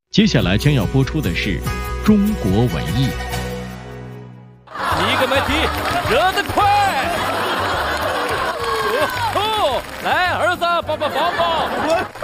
接下来将要播出的是中国文艺。 第一个问题，热得快！来，儿子，抱抱抱抱。